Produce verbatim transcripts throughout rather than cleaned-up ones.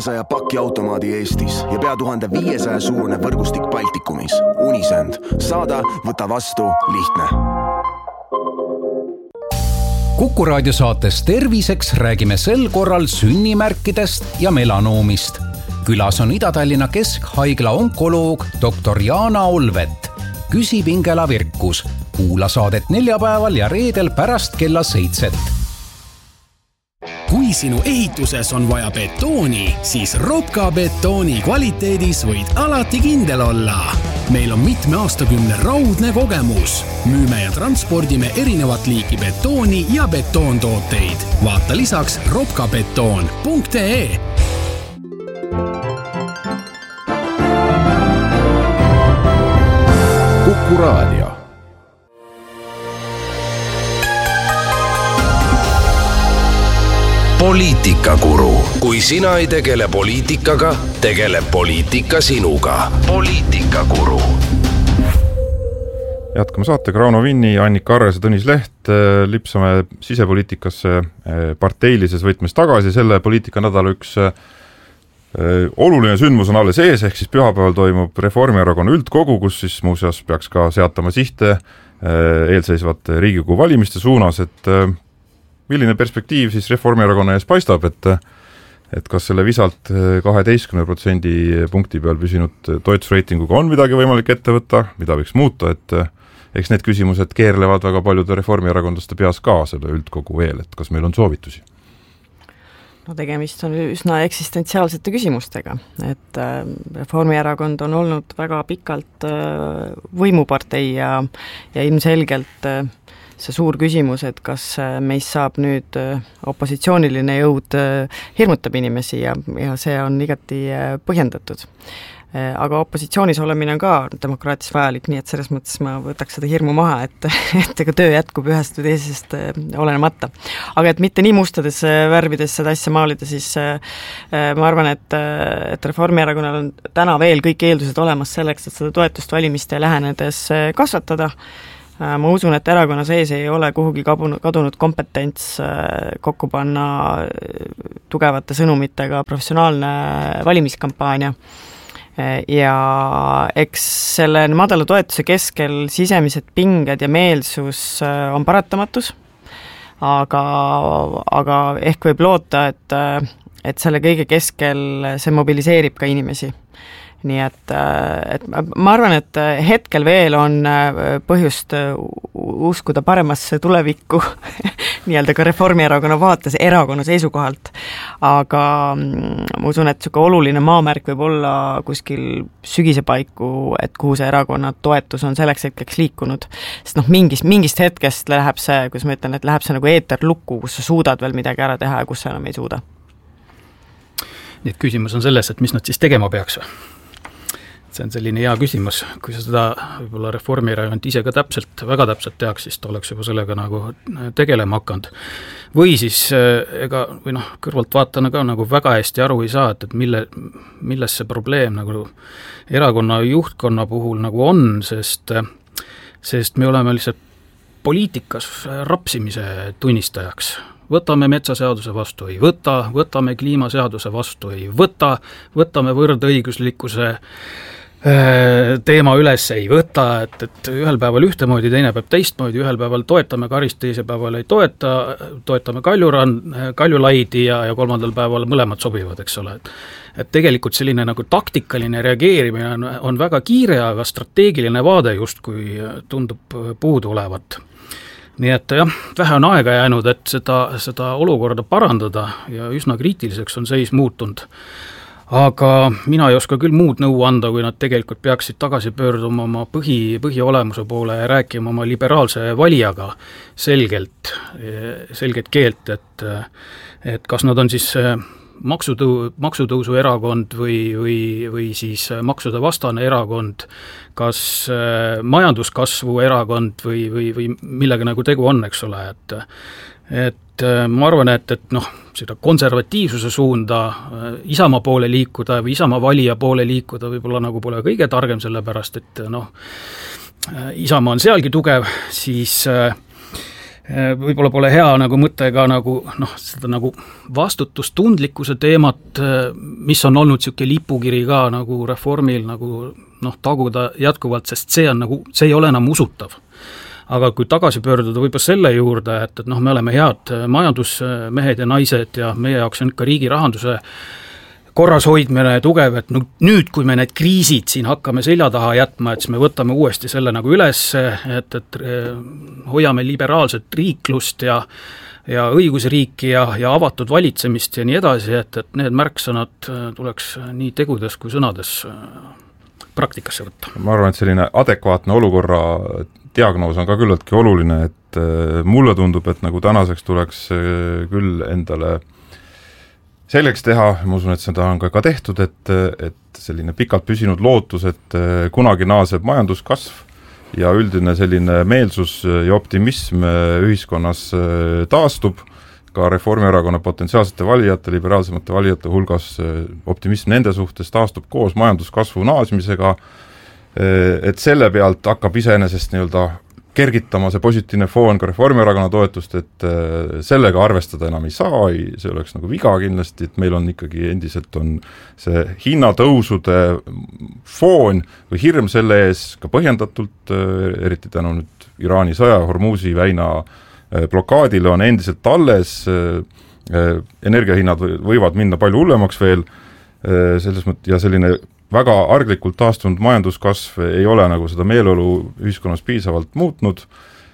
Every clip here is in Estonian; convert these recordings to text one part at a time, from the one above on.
saja pakiautomaadi Eestis ja pea tuhande viiesaja suurune võrgustik Baltikumis. Unisend. Saada, võta vastu, lihtne. Kuku raadio saates Terviseks räägime sel korral sünnimärkidest ja melanoomist. Külas on Ida-Tallinna Keskhaigla onkoloog doktor Jaana Olvet. Küsib Ingela Virkus. Kuula saadet neljapäeval ja reedel pärast kella seitset. Kui sinu ehituses on vaja betooni, siis Ropka betooni kvaliteedis võid alati kindel olla. Meil on mitme aastakümne raudne kogemus. Müüme ja transpordime erinevat liiki betooni ja betoontooteid. Vaata lisaks ropkabetoon punkt ee. Kuku raadio. Poliitikakuru. Kui sina ei tegele poliitikaga, tegeleb poliitika sinuga. Poliitikakuru. Jätkame saatega Rauno Vinni, Annika Arres ja Tõnis Leht. Lipsame sisepoliitikasse parteilises võtmes tagasi. Selle poliitikanädala üks oluline sündmus on alles ees, ehk siis pühapäeval toimub Reformierakonna üldkogu, kus siis muuseas peaks ka seatama sihte eelseisvate Riigikogu valimiste suunas, et milline perspektiiv siis Reformierakonna ees paistab, et, et kas selle visalt kaheteistkümne protsendi punkti peal püsinud toetusreitinguga on midagi võimalik ette võtta, mida võiks muuta, et eks need küsimused keerlevad väga paljude reformierakondlaste peas ka selle üldkogu eel, et kas meil on soovitusi? No tegemist on üsna eksistentsiaalsete küsimustega, et Reformierakond on olnud väga pikalt võimupartei ja, ja ilmselgelt see suur küsimus, et kas meist saab nüüd opositsiooniline jõud hirmutab inimesi ja, ja see on igati põhjendatud. Aga opositsioonis olemine on ka demokraatis vajalik, nii et selles mõttes ma võtaks seda hirmu maha, et, et ega töö jätkub ühest või teisest olenemata. Aga et mitte nii mustades värvides seda asja maalida, siis ma arvan, et, et Reformierakonnal on täna veel kõik eeldused olemas selleks, et seda toetust valimiste lähenedes kasvatada. Ma usun, et erakonna sees ei ole kuhugi kadunud kompetents kokku panna tugevate sõnumitega professionaalne valimiskampaania. Ja eks selle madala toetuse keskel sisemised pinged ja meelsus on paratamatus, aga, aga ehk võib loota, et, et selle kõige keskel see mobiliseerib ka inimesi. Nii et, et ma arvan, et hetkel veel on põhjust uskuda paremasse tulevikku nii-öelda ka Reformierakonna vaates erakonna seisukohalt, aga ma usun, et selline oluline maamärk võib olla kuskil sügise paiku, et kuhu see erakonna toetus on selleks hetkeks liikunud, sest noh, mingist, mingist hetkest läheb see, kus ma ütlen, et läheb see nagu eeterlukku, kus sa suudad veel midagi ära teha ja kus sa enam ei suuda. Nii et küsimus on selles, et mis nad siis tegema peaks või? See on selline hea küsimus, kui sa seda võib-olla Reformierakond ise ka täpselt, väga täpselt teaks, siis ta oleks juba sellega nagu tegelema hakanud. Või siis ega, või noh, kõrvalt vaatana ka nagu väga hästi aru ei saa, et, et mille, milles see probleem nagu erakonna juhtkonna puhul nagu on, sest, sest me oleme lihtsalt poliitikas rapsimise tunnistajaks. Võtame metsaseaduse vastu, ei võta, võtame kliimaseaduse vastu, ei võta, võtame võrdõiguslikkuse teema üles, ei võta, et, et ühel päeval ühtemoodi, teine päev teistmoodi, ühel päeval toetame Karist, teise päeval ei toeta, toetame Kaljurand, Kaljulaidi ja, ja kolmandal päeval mõlemad sobivad, eks ole. Et, et tegelikult selline nagu taktikaline reageerimine on, on väga kiire, aga strateegiline vaade just kui tundub puudu olevat. Nii et jah, vähe on aega jäänud, et seda, seda olukorda parandada ja üsna kriitiliseks on seis muutunud. Aga mina ei oska küll muud nõu anda, kui nad tegelikult peaksid tagasi pöörduma oma põhi, põhiolemuse poole ja rääkima oma liberaalse valijaga selgelt, selget keelt, et, et kas nad on siis maksutõu, maksutõusu erakond või, või, või siis maksude vastane erakond, kas majanduskasvu erakond või, või, või millega nagu tegu on, eks ole, et et ma arvan, et, et noh, seda konservatiivsuse suunda Isamaa poole liikuda või Isamaa valija poole liikuda võib-olla nagu pole kõige targem, sellepärast, et noh, Isamaa on sealgi tugev, siis võib-olla pole hea nagu mõte ka nagu noh, seda nagu vastutustundlikkuse teemat, mis on olnud niisugune lipukiri ka nagu reformil nagu noh, taguda jätkuvalt, sest see on nagu, see ei ole enam usutav. Aga kui tagasi pöörduda võib-olla selle juurde, et, et noh, me oleme head majandusmehed ja naised ja meie jaoks on ikka riigi rahanduse korras hoidmine tugev, et no, nüüd, kui me need kriisid siin hakkame selja taha jätma, et siis me võtame uuesti selle nagu üles, et, et hoiame liberaalset riiklust ja, ja õigusriiki ja, ja avatud valitsemist ja nii edasi, et, et need märksõnad tuleks nii tegudes kui sõnades praktikasse võtta. Ma arvan, et selline adekvaatne olukorra diagnoos on ka küllaltki oluline, et mulle tundub, et nagu tänaseks tuleks küll endale selleks teha, ma usun, et seda on ka, ka tehtud, et, et selline pikalt püsinud lootus, et kunagi naaseb majanduskasv ja üldine selline meelsus ja optimism ühiskonnas taastub, ka Reformierakonna potentsiaalsete valijate, liberaalsemate valijate hulgas optimism nende suhtes taastub koos majanduskasvu naasmisega, et selle pealt hakkab iseenesest nii-öelda kergitama see positiivne foon ka Reformierakonna toetust, et sellega arvestada enam ei saa, see oleks nagu viga kindlasti, et meil on ikkagi endiselt on see hinnatõusude foon või hirm selle ees ka põhjendatult, eriti tänu nüüd Iraani sõja Hormuzi väina blokaadile on endiselt alles, energiahinnad võivad minna palju hullemaks veel, selles mõttes ja selline väga arglikult taastunud majanduskasv ei ole nagu seda meeleolu ühiskonnas piisavalt muutnud,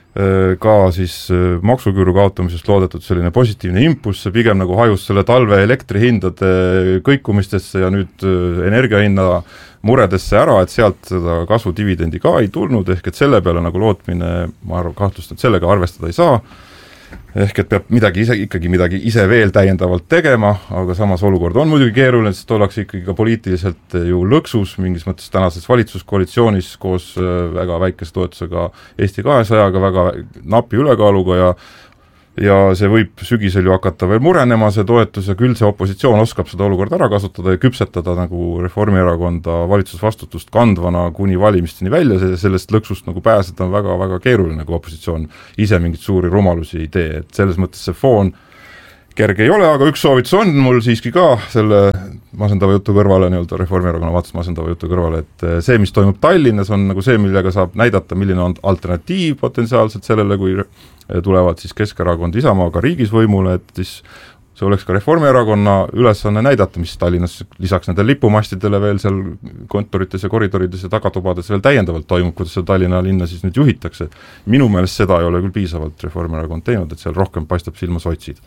ka siis maksuküüru kaotamisest loodetud selline positiivne impulss, see pigem nagu hajus selle talve elektrihindade kõikumistesse ja nüüd energiahinna muredesse ära, et sealt seda kasvudividendi ka ei tulnud, ehk et selle peale nagu lootmine, ma arvan, kahtlust, et sellega arvestada ei saa, ehk et peab midagi ise, ikkagi midagi ise veel täiendavalt tegema, aga samas olukord on muidugi keeruline, sest ollakse ikkagi ka poliitiliselt ju lõksus, mingis mõttes tänases valitsuskoalitsioonis koos väga väikese toetusega Eesti kahesajaga, väga napi ülekaaluga ja ja see võib sügisel ju hakata veel murenema, see toetus ja küll see opositsioon oskab seda olukorda ära kasutada ja küpsetada nagu Reformierakonda valitsusvastutust kandvana kuni valimisteni välja, sellest lõksust nagu pääseda on väga-väga keeruline, kui opositsioon ise mingit suuri rumalusi ei tee, et selles mõttes see foon kerge ei ole, aga üks soovitus on mul siiski ka selle masendava jutu kõrvale, nii-öelda Reformierakonna vaates masendava jutu kõrvale, et see, mis toimub Tallinnas, on nagu see, millega saab näidata, milline on alternatiiv potentsiaalselt sellele, kui tulevad siis Keskerakond Isamaaga riigis võimule, et siis see oleks ka Reformierakonna ülesanne näidata, mis Tallinnas lisaks nende lipumastidele veel seal kontorites ja koridorides ja tagatubades veel täiendavalt toimub, kuidas seda Tallinna linna siis nüüd juhitakse. Minu meelest seda ei ole küll piisavalt Reformierakond teinud, et seal rohkem paistab silma sotsid.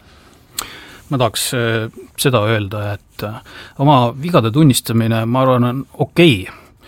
Ma tahaks seda öelda, et oma vigade tunnistamine, ma arvan, on okei,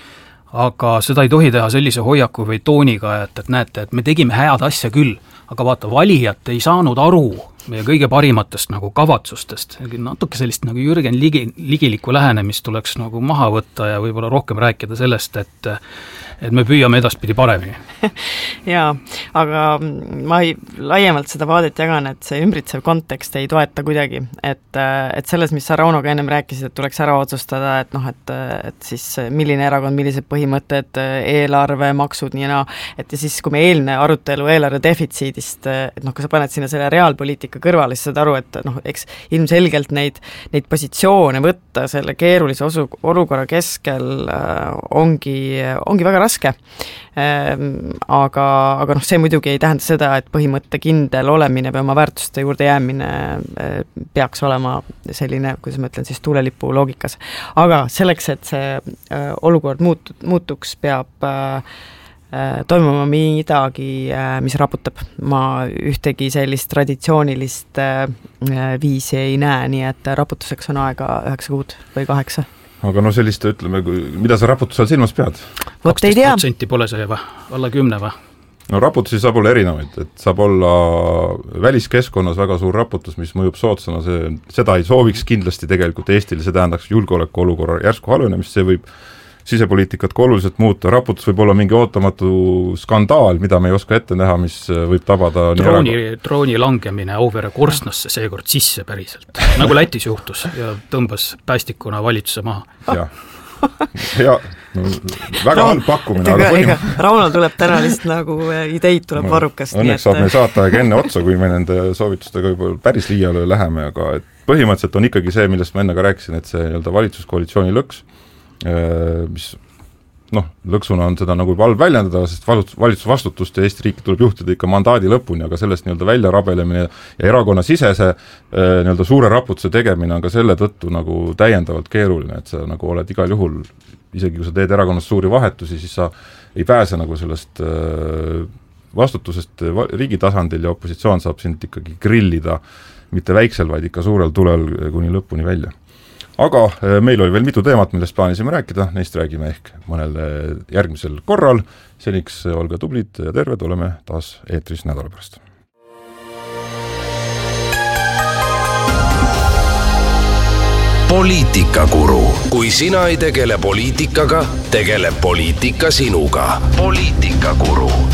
aga seda ei tohi teha sellise hoiaku või tooniga, et, et näete, et me tegime head asja küll, aga vaata, valijad ei saanud aru meie kõige parimatest nagu kavatsustest, natuke sellist nagu Jürgen Ligi, ligilikku lähenemist tuleks nagu maha võtta ja võib-olla rohkem rääkida sellest, et et me püüame edaspidi paremini. Jaa, aga ma ei, laiemalt seda vaadet jagan, et see ümbritsev kontekst ei toeta kuidagi, et, et selles, mis sa Raunoga ennem rääkisid, et tuleks ära otsustada, et noh, et, et siis milline erakond, millised põhimõtted, eelarve, maksud, nii ja et ja siis, kui me eelne arutelu eelarve defitsiidist, et noh, kui sa paned sinna selle reaalpoliitika kõrvale, siis saad aru, et noh, eks ilmselgelt neid, neid positsioone võtta selle keerulise osu, olukorra keskel äh, ongi, ongi väga raske. Aga, aga noh, see muidugi ei tähenda seda, et põhimõtte kindel olemine või oma väärtuste juurde jäämine peaks olema selline, kuidas ma ütlen, siis tuulelipu loogikas. Aga selleks, et see olukord muut, muutuks, peab toimuma midagi, mis raputab. Ma ühtegi sellist traditsioonilist viisi ei näe, nii et raputuseks on aega üheksa kuud või kaheksa. Aga no sellist, ütleme, mida sa raputusel silmas pead? kaksteist protsenti pole see või? Alla kümne või? No raputusi saab olla erinevaid, et saab olla väliskeskkonnas väga suur raputus, mis mõjub soodsana, see, seda ei sooviks kindlasti tegelikult Eestile, see tähendaks julgeoleku olukorra järsku halvenemist, see võib sisepoliitikat ka oluliselt muuta, raputus võib olla mingi ootamatu skandaal, mida me ei oska ette näha, mis võib tabada drooni, drooni langemine Auvere korstnasse seekord sisse päriselt, nagu Lätis juhtus ja tõmbas päästikuna valitsuse maha. jah, ja no, väga halb pakkumine, aga põhim... Rauno tuleb täna lihtsalt nagu ideid tuleb no, varrukast. Õnneks saab meil saata aeg enne otsa, kui me nende soovitustega juba päris liiale läheme, aga et põhimõtteliselt on ikkagi see, millest ma enne ka rääkisin, et see nii-öelda valitsuskoalitsiooni lõks, mis noh, lõksuna on seda nagu halb väljendada, sest valitsusvastutust ja Eesti riiki tuleb juhtida ikka mandaadi lõpuni, aga sellest nii-öelda välja rabelemine ja erakonna sisese nii-öelda suure raputuse tegemine on ka selle tõttu nagu täiendavalt keeruline, et sa nagu oled igal juhul, isegi kui sa teed erakonnas suuri vahetusi, siis sa ei pääse nagu sellest vastutusest riigi tasandil ja opositsioon saab sind ikkagi grillida mitte väiksel, vaid ikka suurel tulel kuni lõpuni välja. Aga meil oli veel mitu teemat, millest plaanisime rääkida, neist räägime ehk mõnel järgmisel korral. Seniks olge tublid ja terved, oleme taas eetris nädala pärast. Poliitikakuru. Kui sina ei tegele poliitikaga, tegeleb poliitika sinuga. Poliitikakuru.